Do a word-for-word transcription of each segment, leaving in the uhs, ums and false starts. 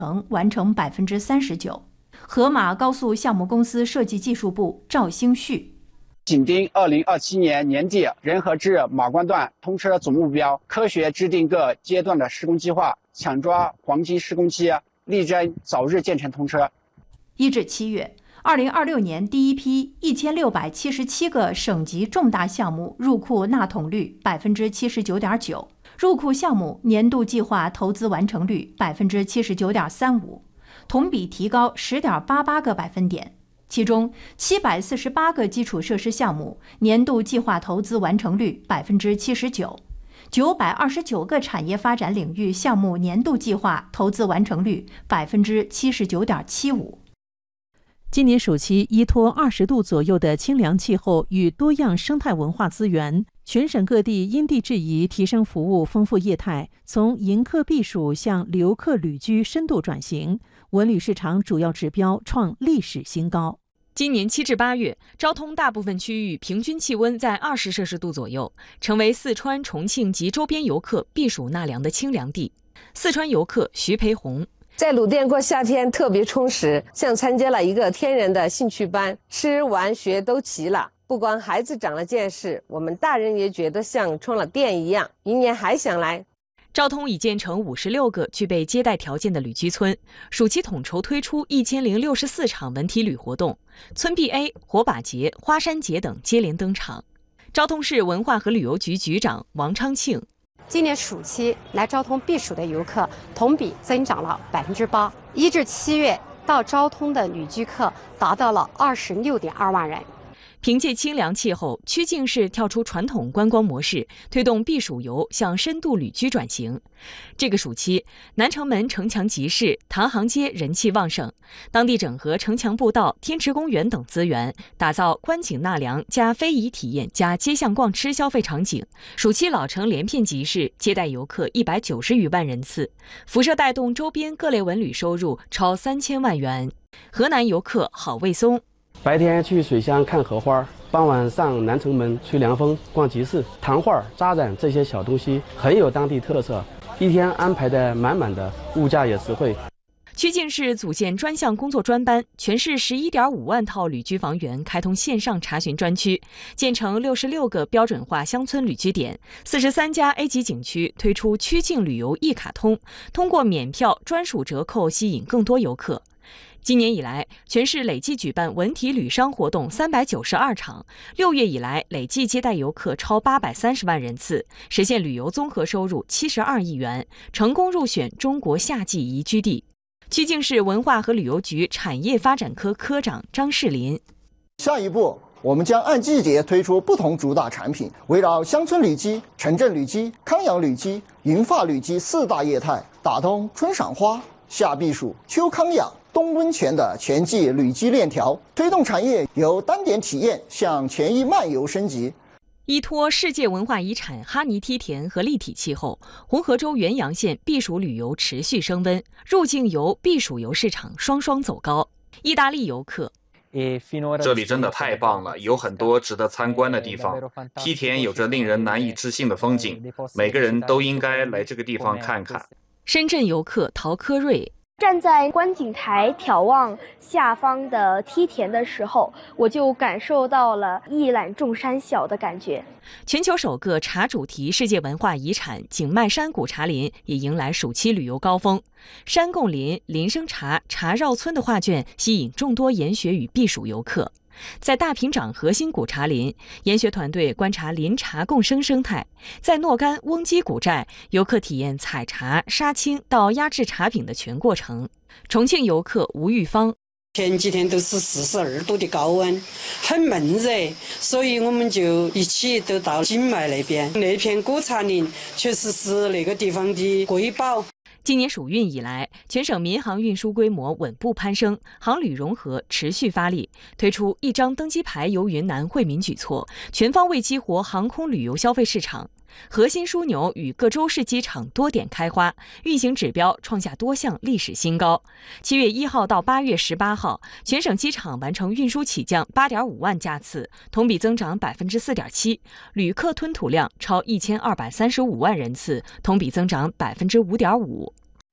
完成百分之三十九。河马高速项目公司设计技术部赵兴旭。 紧盯二零二七年年底仁和至马关段通车总目标，科学制定各阶段的施工计划，抢抓黄金施工期，力争早日建成通车。 一至七月，二零二六年第一批一千六百七十七个省级重大项目入库纳桶率百分之七十九点九，入库项目年度计划投资完成率百分之七十九点三五，同比提高十点八八个百分点。其中，七百四十八个基础设施项目年度计划投资完成率百分之七十九，九百二十九个产业发展领域项目年度计划投资完成率百分之七十九点七五。 今年暑期，依托二十度左右的清凉气候与多样生态文化资源，全省各地因地制宜提升服务，丰富业态，从迎客避暑向留客旅居深度转型，文旅市场主要指标创历史新高。 今年七至八月，昭通大部分区域平均气温在二十摄氏度左右，成为四川、重庆及周边游客避暑纳凉的清凉地。四川游客徐培红。 在鲁甸过夏天特别充实，像参加了一个天然的兴趣班，吃玩学都齐了。不光孩子长了见识，我们大人也觉得像充了电一样，明年还想来。 昭通已建成五十六个具备接待条件的旅居村，暑期统筹推出一千零六十四场文体旅活动，村 B A、火把节、花山节等接连登场。昭通市文化和旅游局局长王昌庆。 今年暑期来昭通避暑的游客同比增长了百分之八，一至七月到昭通的旅居客达到了二十六点二万人。 凭借清凉气候，曲靖市跳出传统观光模式，推动避暑游向深度旅居转型。这个暑期，南城门城墙集市、唐行街人气旺盛，当地整合城墙步道、天池公园等资源，打造观景纳凉加非遗体验加街巷逛吃消费场景。暑期老城连片集市接待游客一百九十余万人次，辐射带动周边各类文旅收入超三千万元。河南游客郝卫松。 白天去水乡看荷花，傍晚上南城门吹凉风、逛集市、糖画、扎染这些小东西很有当地特色，一天安排的满满的，物价也实惠。 曲靖市组建专项工作专班，全市十一点五万套旅居房源开通线上查询专区，建成六十六个标准化乡村旅居点，四十三家 A 级景区推出曲靖旅游一卡通，通过免票专属折扣吸引更多游客。今年以来，全市累计举办文体旅商活动三百九十二场，六月以来累计接待游客超八百三十万人次，实现旅游综合收入七十二亿元，成功入选中国夏季宜居地。曲靖市文化和旅游局产业发展科科长张世林。 下一步，我们将按季节推出不同主打产品，围绕乡村旅居、城镇旅居、康养旅居、银发旅居四大业态，打通春赏花、夏避暑、秋康养、冬温泉的全季旅居链条，推动产业由单点体验向全域漫游升级。 依托世界文化遗产哈尼梯田和立体气候，红河州原阳县避暑旅游持续升温，入境游、避暑游市场双双走高。意大利游客。 这里真的太棒了，有很多值得参观的地方。梯田有着令人难以置信的风景，每个人都应该来这个地方看看。 深圳游客陶科瑞。 站在观景台眺望下方的梯田的时候，我就感受到了一览众山小的感觉。 全球首个茶主题世界文化遗产景迈山古茶林也迎来暑期旅游高峰，山贡林、林生茶、茶绕村的画卷吸引众多研学与避暑游客。在大平掌核心古茶林，研学团队观察林茶共生生态；在诺干翁基古寨，游客体验采茶、杀青到压制茶品的全过程。重庆游客吴玉芳。 前几天都是四十二度的高温，很闷热，所以我们就一起都到景迈那边。那片古茶林确实是那个地方的瑰宝。 今年暑运以来，全省民航运输规模稳步攀升，航旅融合持续发力，推出一张登机牌游云南惠民举措，全方位激活航空旅游消费市场。核心枢纽与各州市机场多点开花，运行指标创下多项历史新高。七月一号到八月十八号，全省机场完成运输起降八点五万架次，同比增长百分之四点七，旅客吞吐量超一千二百三十五万人次，同比增长百分之五点五。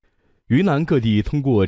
云南各地通过